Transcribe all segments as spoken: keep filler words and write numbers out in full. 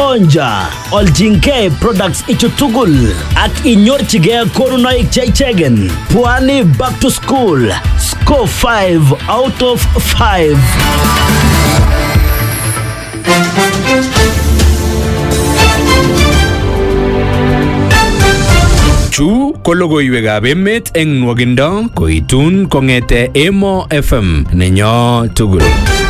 Onja, Oljinke Products Ichutugul, ak inyorchige korunoik cheichegen. Pwani back to school. Score five out of five. Chu ko logoiwekab emet eng nwogindo koitun kongete Emo F M nenyo tugul.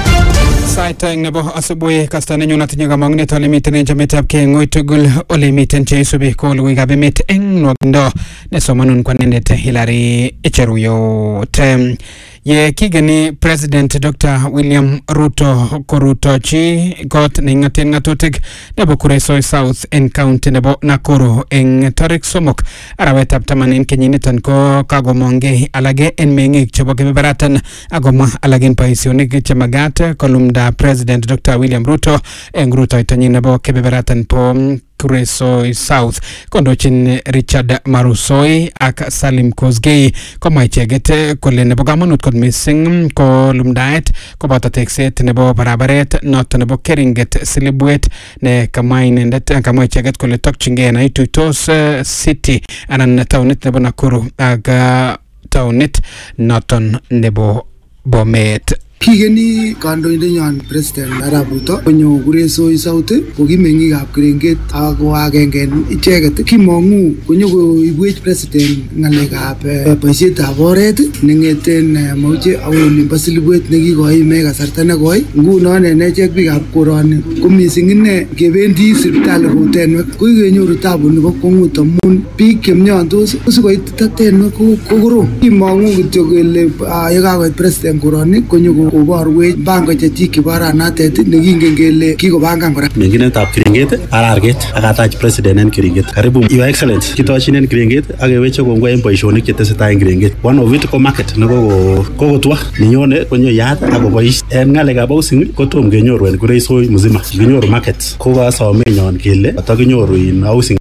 Saita eng nebo asubuhi kasta nenyu natinye kamang'unet ole miten en chametabgei ng'oi tugul ole miten cheisubi ko logoiwekab emet eng nwogindo nesomanun kwanendet Hilary Cheruyot. Ye kigeni President Doctor William Ruto korutochi kot neing'aten ng'atutik nebo Kuresoi South en county nebo Nakuru eng tarik somok arawetab taman en kenyiniton ko kagomongei alage en meng'ik chebo kebeberatan agomwa alage en boisionik chemagat kolumda President Doctor William Ruto eng rutoitonyin nebo kebeberatan po Kuresoi South. Kondochin Richard Marusoi ak Salim Kosgei komwa icheget kole nebo kamanut kot missing ko lumdaet koboto tekset nebo barabaret noto nebo Keringet Silibwet ne kamwa inendet kamwa icheget kole tokchingei na ituitos city anan taunit nebo Nakuru ak taunit noton nebo Bomet. Kigeni kandoindenyon President Arap Ruto konyo Kuresoi South ko kimeng'ikab Keringet ako agenge icheget kimong'u konyo koibwech President ng'alekab boisietab oret neng'eten Mauche akoi olimbo Silibwet nekikoime kasarta nekoi. Ngunon en echek biikab koroni ko missing ine kebendi sipitali kou tenwek ko kikenyoru tabu nebo kwong'ut amun biik chemiondos sikoit tenwek ko korom. Kimong'u kityo kele yekakoit President koroni konyo koborwech bango chechik kibaranatet nekingen kele kikobangan kora. Menginetab Keringet ararget akatach President en Keringet. Karibu Your Excellency. Kitoshin en Keringet akeweche kongoi en boisionik chetesetai en Keringet. One of it ko market neko kokotwa ninyone konyo yat akobois en ng'alekab housing kotom kenyoru en Kuresoi mzima. Kinyoru market ko kasomenyon kele atakinyoru in housing.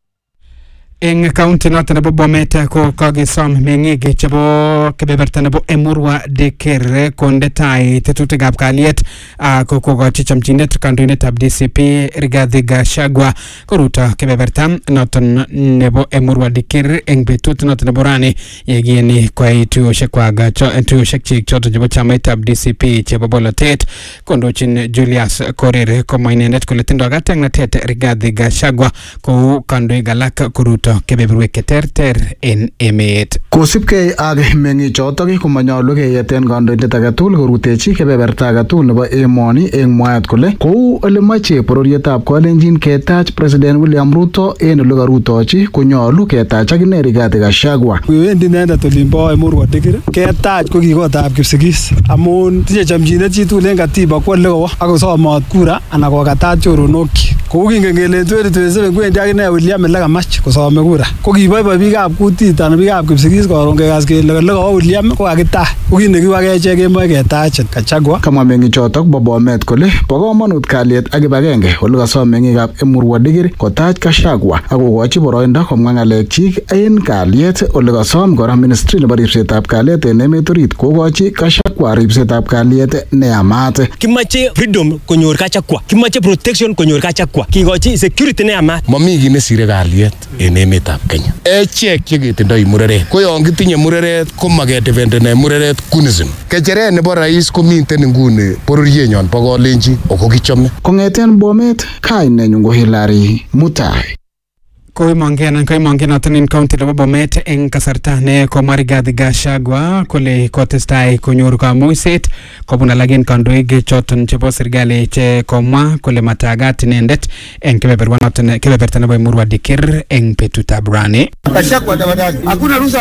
Eng county noton nebo Bomet ko kagesom meng'ik chebo kebeberta nebo Emurwa Dikir konde tai tetutikab kalyet ko kokochi chamchinet kandoindetab D C P Rigathi Gachagua koruto kebeberta noton nebo Emurwa Dikir eng betut noton nebo rani yegieni koyai tuyoshekwak tuyoshek chik choton chebo chamaitab D C P chebo bolotet. Kondochin Julius Korir komwa inendet kole tindoi katyaknatet Rigathi Gachagua kou kandoik alak koruto kebeberwek cheterter en emet. Kosipkei ak meng'ichotok komanyolu keyeten kandoindet age tugul korutechi kebeberta age tugul nebo emoni eng mwaet kole kou ole moche bororietab Kalenjin ketach President William Ruto en ole karutochi konyolu ketach akine Rigathi Gachagua. Wendi inendet olimbo Emurwa Dikir ketach ko kikotab Kipsigis amun tinye chamchinet chitugul en katiba kwo ole kowo akosomot kura anan kokatach choronokyi. Kou kingen kele twenty twenty-seven kwendi akine William ole kamach kosome kura. Ko kiboiboi biikab kutit anan biikab Kipsigis koron kekas kele ole kawo William ko kakitach. Ko kit nekiwa kechek kemoe ketach Gachagua. Kamwa meng'ichotok bo Bomet kole bo komonut kalyet ak kibagenge ole kasom meng'ikab Emurwa Dikir kotach Gachagua ak kokochi boroindo komwa ng'alekchik en kalyet ole kasom kora ministry nebo ripsetab kalyet en emet orit kokochi Gachagua ripsetab kalyet neyamat. Kimache freedom konyor Gachagua, kimache protection konyor Gachagua, kikochi security neyamat. Mami kit nesire kalyet en emetab Kenya. Echek cheketindoi mureret ko yon kitinye mureret ko makedefendene mureret kunism. Kecheret nebo rais komiten nguni bororienyon bo Kalenjin ako kichome. Kong'eten Bomet kainenyu ko Hilary Mutai. Koimongen koimongen noton en county nebo Bomet eng kasarta ne komwa Rigathi Gachagua kole kotestai konyor kamuiset kobun alak en kandoik choton chebo serikali che komwa kole matagat inendet eng kebeberwa noton kebeberta nebo Emurwa Dikir eng betutab rani. Gachagua tafadhali. Hakuna ruhusa.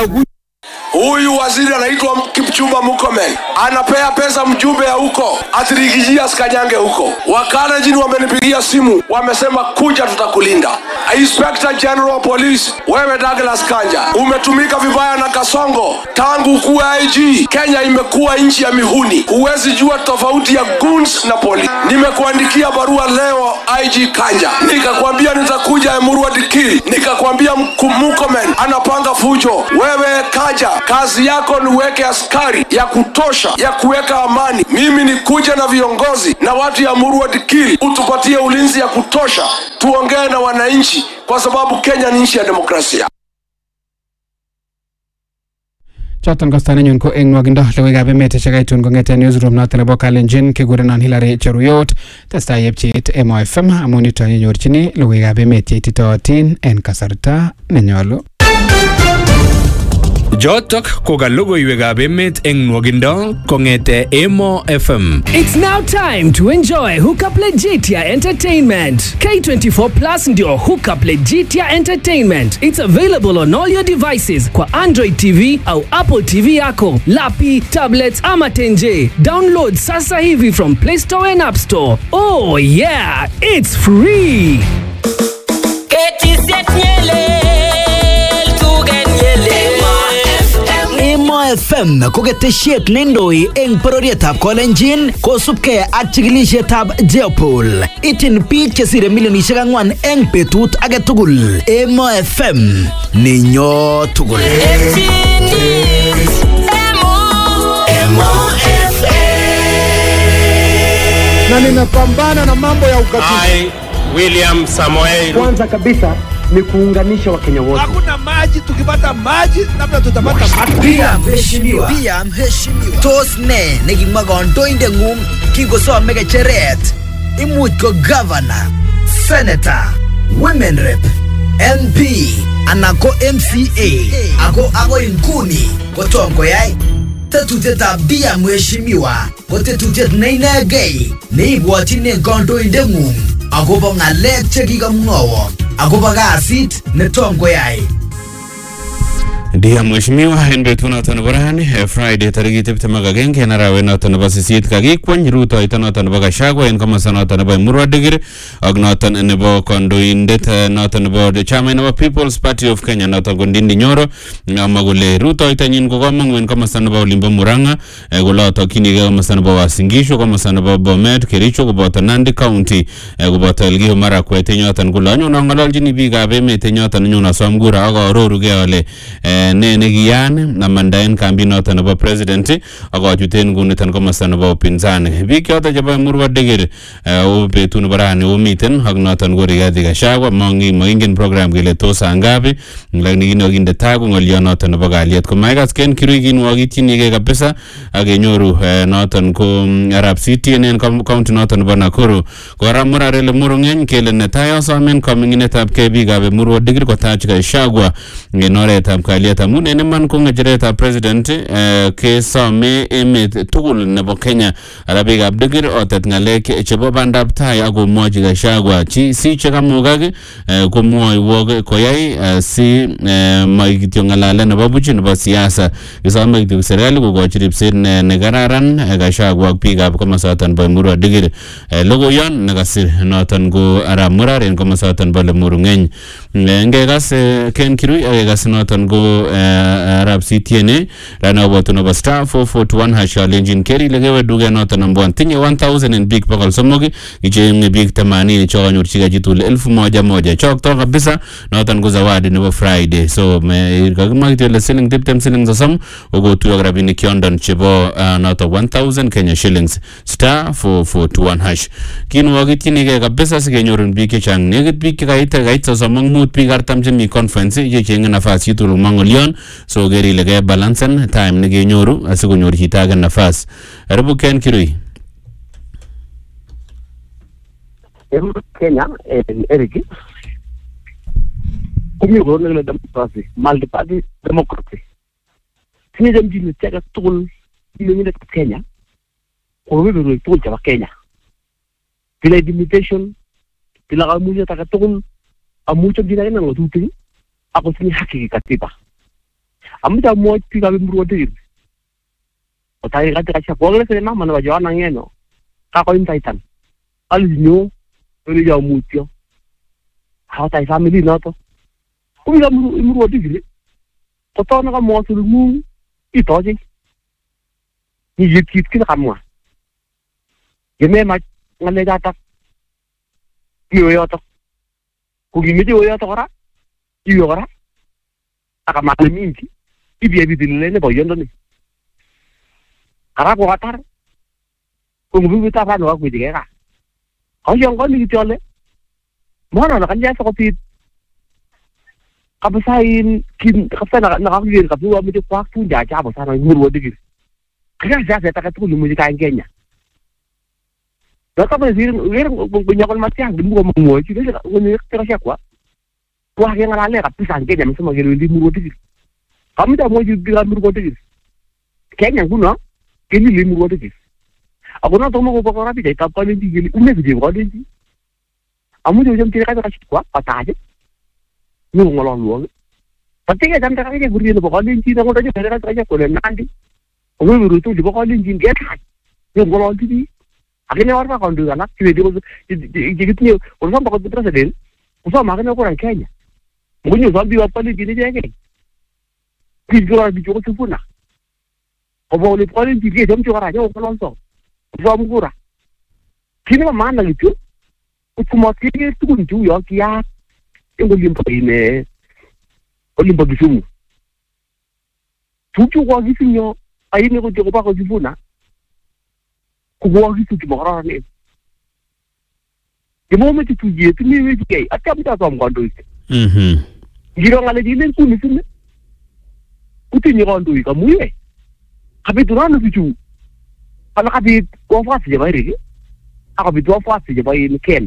Huyu waziri anaitwa Kipchumba Murkomen anapea pesa mjumbe ya huko atirikijia Sikanyange huko. Wakalenjin wamenipigia simu wamesema kuja tutakulinda. Inspector General of Police wewe Douglas Kanja umetumika vibaya na Kasongo tangu kuwa I G. Kenya imekuwa nchi ya mihuni. Huwezi jua tofauti ya goons na polisi. Nimekuandikia barua leo I G Kanja. Nikakwambia nitakuja Emurwa Dikir. Nikakwambia Murkomen anapanga fujo. Wewe Kanja moja, kazi yako ni uweke askari ya kutosha ya kuweka amani. Mimi ni kuja na viongozi na watu ya Murwa Dikiri, utupatie ulinzi ya kutosha, tuongee na wananchi, kwa sababu Kenya ni nchi ya demokrasia. Choton kostanenyun ko eng nwagindo logoiwekab emet chekaitun kong'eten newsroom noton nebo Kalenjin kekurenon Hilary Cheruyot. Testai yepchet Emo F M amun yuton yenyorchini logoiwekab emet cheititootin en kasarta nenyolu. Jotok ko ka logoiwekab emet eng nwagindo kong'ete Emo F M. It's now time to enjoy Hookup Legitia Entertainment. K twenty-four Plus ndio Hookup Legitia Entertainment. It's available on all your devices kwa Android T V au Apple T V yako, lapi, tablets ama tenje. Download sasa hivi from Play Store and App Store. Oh yeah, it's free. Emo F M ko ketesiet neindoi eng bororietab Kalenjin kosubkei ak chikilisietab Jeopol. Ityin biik chesire milionisiek ang'wan eng betut age tugul. Emo F M ninyo tugul. Na ninapambana na mambo ya ukatili. I, William Samoei. Kwanza kabisa ni kuunganisha Wakenya wote. Hakuna maji, tukipata maji labda tutapata maji. Pia mheshimiwa. Pia mheshimiwa. Tos ne nekimwa kandoindeng'ung kingosome kecheret. Imuch ko governor, senator, women rep, M P anan ko M C A ako ako inguni kotom koyai tetutietab dia mheshimiwa ko tetutiet neinegei neibwotyin kandoindeng'ung akobo ng'alek chekikamwowo akobo kasit netom koyai. Dia mheshimiwa en betut noton nebo rani Friday tarikit tiptem ak agenge en arawet noton nebo sisit kakikwany rutoito noton nebo Gachagua en komosta noton nebo Murwa Dikiri ak noton nebo kandoindet noton nebo chama nebo People's Party of Kenya noton ko Ndindi Nyoro amwa kole rutoitonyin ko komong'u en komosta nebo Olimbo Murang'a kole otokyinigei komosta nebo Uasin Gishu, komosta nebo Bomet, Kericho koboto Nandi County koboto Elgeyo Marakwet yoton kole anyone ang'ololjini biikab emet yoton nyone asom kura ak aarorugei ale ne nekiyan namandaen kambi noton nebo president ak achuten kuniton komosta nebo upinzani. Biik choton chebo Murwa Dikiri o betut nebo rani omiten ak noton ko Rigathi Gachagua mongingen program kele tos angapi lakini kinokinde tai ko ng'olyon noton nebo kalyet komaikas Ken Kirui kinwokityinigei kabisa ak kenyoru noton ko Arap City en county noton nebo Nakuru. Kora Murarele Murung'eny kele netai asomen koming'inetab kei biikab Murwa Dikiri kotach Gachagua en oretab kalyet amun en iman ko ng'echeretab president kesome emet tugul nebo Kenya ara biikab Dikiri otet ng'alek chebo bandab tai ak komwochi Gachagua chi si chekamukak komwoiwok koyai si moi kityo ng'alalet nebo buch nebo siasa. Kisome kityo serikali kokochi ripset nekararan Gachagua ak biikab komosoton bo Murwa Dikiri. Logoyon nekasir noton ko Arap Murar en komosoton bo Lemurung'eny. Ngekas Ken Kirui ak kekas noton ko Arap City rana watu nebo star four forty-one hash alenjin keri legewe duge noton nambwan tinye one thousand en big pokol somogi ichenge big themanini chokanyorchigei chitul elfu moja moja chokto kabisa noton ko zawadi nebo Friday. So kakimwa kityo ile siling tiptem siling sosom okotuyo ak rabinik yondon chebo noton one thousand Kenya shillings star four forty-one hash. Kinwokityinigei kabisa sikenyorun biik chechang nekit biik chekait kait sosom ak mut biik artam chemi conference chechenge nafas chitul mang'olyon so geri ile ke balansen time nekenyoru asikonyor chito age nafas. Karibu Ken Kirui. Kenya en Eric kumye ko ngene democracy multi party democracy tinye dem jini tega tugul ile ngene Kenya ko webe ro tugul chaba Kenya bila limitation bila kamuja taka tugul amucho dina ina ngotuti ako tinye haki katiba amita moja pika Murwa Dikiri otai kati kacha kwa ngene sema mana wajoana ngeno kako intaitan alinyo ele ya mutio hata family nato kumira Murwa Dikiri kotona ka mosul mu itoji ni yikit kila kamwa yeme ma ngale data iyo yoto kugimidi yoto kora iyo kora aka mali mingi ibia bitilile ne boyondo ni ara ko atar ko ngubi ta fa no ko diga ka yo ngo ni tole mo na kan ja ko pi kapasain kin kapsa na na ka ka buwa mi ko fu ja ja ba sa na murwo digir kaya ja ta ka tu mu ji kan Kenya Naka ba sir wer bunyakol matiang di mo mo ci de ko ni tera sia kwa wa yang ngale ka pisan Kenya mi sama gelu di murwo digir kami da mo ji di murwo digir Kenya kuno kini li murwo digir ako na to mo ko ko rapi de ka pa ni di geli une di ko de di amu jo jam tira ka ka kwa pataje ni ngolon luang pati ka jam tira ka guri no ko de di na ko de ka ka ko le nandi o mo rutu di ko de di ke ka ni ngolon di Akhirnya orang kan dulu anak jadi jadi jadi orang bakal presiden, usah makan orang Kenya. Mungkin usah biar apa ni jadi jadi. Bicara bicara sempurna. Kalau boleh paling tiga jam juga aja orang langsung. Usah murah. Kini mana itu? Cuma tiga tu pun tu ya kia. Yang boleh pakai boleh bagi semua. Tujuh lagi sih yo. Ayo ni kau cuba kau sempurna. Kubuang itu cuma orang ni. Di moment itu je, tu ni wujud kaya. Acap kita sama kandu itu. Hmm. Jika ngalah di lain pun itu ni. Kuti ni kandu itu kamu ye. Kami tu orang tu. Kalau kami wafat saja bayar ni. Aku kami wafat saja bayar ni ken.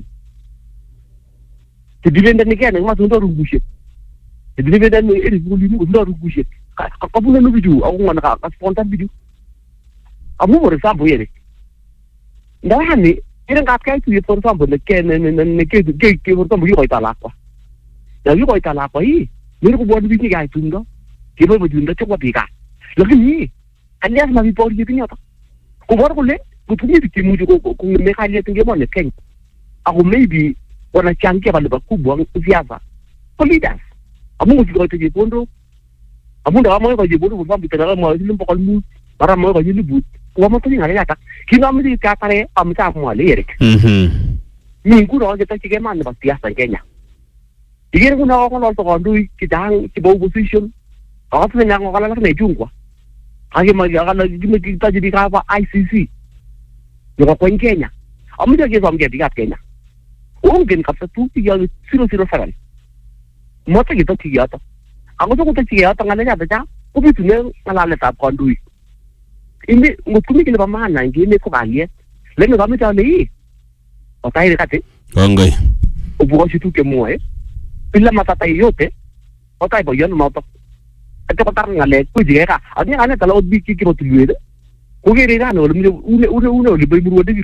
Jadi benda ni ken, enggak sudah rubuh. Jadi benda ni ini boleh ni sudah rubuh. Kau pun nak video, aku mana kau spontan video. Kamu boleh sabu ye ni. Dah ni, ini kan kaya tu ya pertama benda ken, ne ke ke ke pertama bagi kau itu lakwa. Jadi kau itu lakwa ini, ni aku buat begini kaya tu ndo, kita buat ndo cukup tiga. Lagi ni, kan dia masih power gitu ni apa? Kau buat kau le, kau tu ni timu juga kau kau mereka lihat tinggi mana ken. Aku maybe orang canggih pada baku buang siapa? Kau lihat, kamu mesti kau tu je pun tu. Kamu dah mahu kau je pun tu, bukan kita dah mahu jadi pokok mu, barang mahu kau jadi but. Kau mahu tu ni ngalih tak? Kita mesti kata le, kami tak mahu le. Hmm. Minggu dah kita cakap mana pasti asal Kenya. Jika aku nak orang lain tu kandu, kita hang kita opposition. Kalau tu nak orang lain nak jungkwa. Lagi macam kalau cuma kita jadi apa I C C. Juga poin Kenya. Kami jadi sama kita Kenya. Mungkin kapsa tu tiga zero zero seven. Masa kita tiga tu. Aku tu kita tiga tu ngalih apa cak? Aku betul ni ngalih tak kandu. Ini mungkin kita mana ini kau kalian. Lalu kami tahu ni. Otai dekat ni. Banggai. Ubukan situ kemua eh. Bila mata tayo yote. Otai bayan mau tak. Ada kotar ngalek. Kau juga kan. Ada yang ane kalau lebih kiki betul ni. Kau kira kan? Orang ni, orang orang orang lebih beruat lagi.